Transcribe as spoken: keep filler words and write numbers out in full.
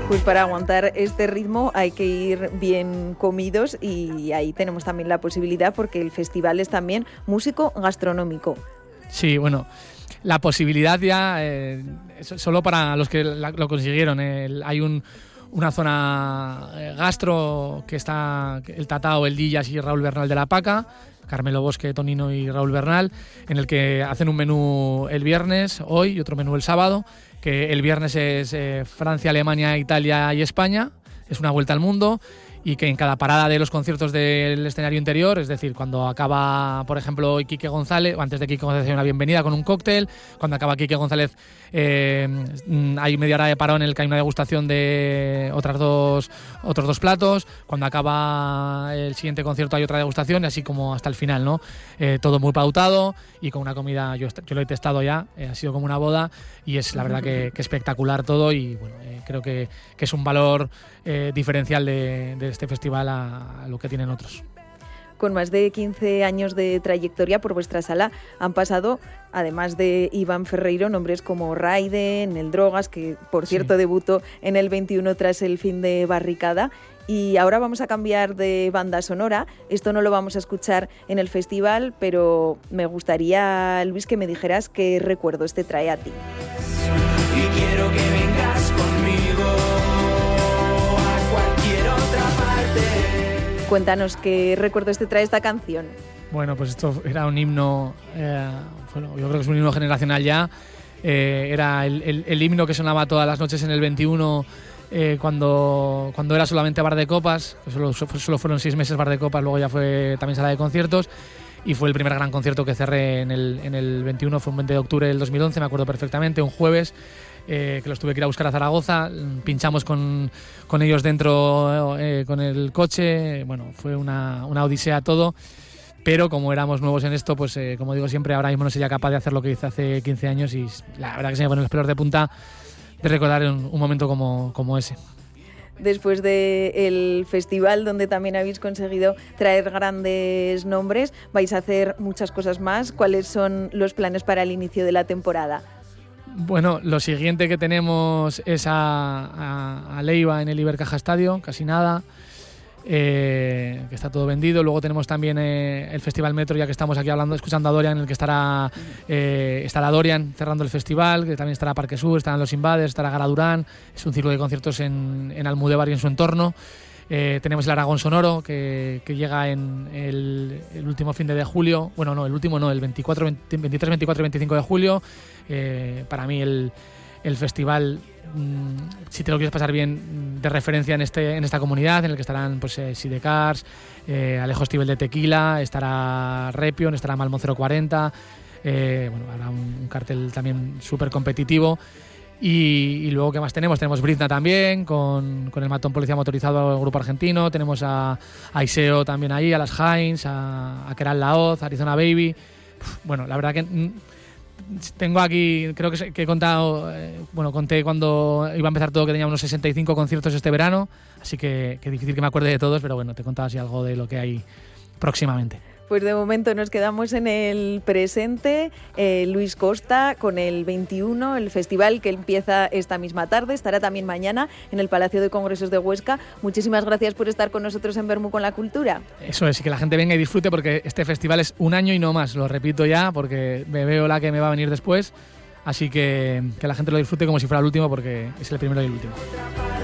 Pues para aguantar este ritmo hay que ir bien comidos y ahí tenemos también la posibilidad porque el festival es también músico gastronómico. Sí, bueno, la posibilidad ya, eh, solo para los que la, lo consiguieron. Eh, hay un, una zona gastro que está el Tatao, el Dillas y Raúl Bernal de la Paca, Carmelo Bosque, Tonino y Raúl Bernal, en el que hacen un menú el viernes, hoy, y otro menú el sábado, que el viernes es eh, Francia, Alemania, Italia y España, es una vuelta al mundo, y que en cada parada de los conciertos del escenario interior, es decir, cuando acaba, por ejemplo, Quique González, o antes de Quique González hay una bienvenida con un cóctel, cuando acaba Quique González eh, hay media hora de parón en el que hay una degustación de otras dos, otros dos platos, cuando acaba el siguiente concierto hay otra degustación, y así como hasta el final, ¿no? Eh, todo muy pautado y con una comida, yo, yo lo he testado ya, eh, ha sido como una boda y es la verdad que, que espectacular todo y bueno, eh, creo que, que es un valor eh, diferencial de, de este festival a, a lo que tienen otros. Con más de quince años de trayectoria por vuestra sala han pasado, además de Iván Ferreiro, nombres como Raiden, El Drogas, que por cierto sí. debutó en el veintiuno tras el fin de Barricada. Y ahora vamos a cambiar de banda sonora. Esto no lo vamos a escuchar en el festival, pero me gustaría, Luis, que me dijeras qué recuerdos te trae a ti. Y quiero que vengas conmigo a cualquier otra parte. Cuéntanos qué recuerdos te trae esta canción. Bueno, pues esto era un himno, eh, bueno, yo creo que es un himno generacional ya. Eh, era el, el, el himno que sonaba todas las noches en el veintiuno. Eh, cuando, cuando era solamente bar de copas, que solo, solo fueron seis meses bar de copas, luego ya fue también sala de conciertos y fue el primer gran concierto que cerré en el, en el veintiuno, fue un veinte de octubre del dos mil once, me acuerdo perfectamente, un jueves, eh, que los tuve que ir a buscar a Zaragoza, pinchamos con, con ellos dentro eh, con el coche, bueno, fue una, una odisea todo, pero como éramos nuevos en esto, pues eh, como digo siempre, ahora mismo no sería capaz de hacer lo que hice hace quince años y la verdad que se me ponen los pelos de punta de recordar un, un momento como, como ese. Después del festival, donde también habéis conseguido traer grandes nombres, vais a hacer muchas cosas más. ¿Cuáles son los planes para el inicio de la temporada? Bueno, lo siguiente que tenemos es a, a, a Leiva en el Ibercaja Estadio, casi nada. Eh, que está todo vendido. Luego tenemos también eh, el Festival Metro, ya que estamos aquí hablando, escuchando a Dorian, en el que estará, eh, estará Dorian cerrando el festival, que también estará Parque Sur, estarán Los Invaders, estará Gara Durán. Es un ciclo de conciertos en, en Almudévar y en su entorno. Eh, tenemos el Aragón Sonoro, que, que llega en el, el último fin de, de julio. Bueno, no, el último no, el veinticuatro, veintitrés, veinticuatro y veinticinco de julio. Eh, para mí el, el festival, si te lo quieres pasar bien, de referencia en este en esta comunidad, en el que estarán pues eh, Sidecars, eh, Alejo Stivel de Tequila, estará Repion, estará Malmo cero cuarenta, eh, bueno, habrá un, un cartel también súper competitivo. Y, y luego, ¿qué más tenemos? Tenemos Britna también, con, con el Matón Policía Motorizado, el grupo argentino. Tenemos a, a Iseo también ahí, a las Heinz, a, a Keral Laoz, a Arizona Baby. Uf, bueno, la verdad que mm, tengo aquí, creo que, que he contado, eh, bueno, conté cuando iba a empezar todo que tenía unos sesenta y cinco conciertos este verano, así que, que difícil que me acuerde de todos, pero bueno, te he contado así algo de lo que hay próximamente. Pues de momento nos quedamos en el presente. Eh, Luis Costa con el veintiuno, el festival que empieza esta misma tarde, estará también mañana en el Palacio de Congresos de Huesca. Muchísimas gracias por estar con nosotros en Vermú con la Cultura. Eso es, y que la gente venga y disfrute porque este festival es un año y no más, lo repito ya porque me veo la que me va a venir después, así que que la gente lo disfrute como si fuera el último porque es el primero y el último.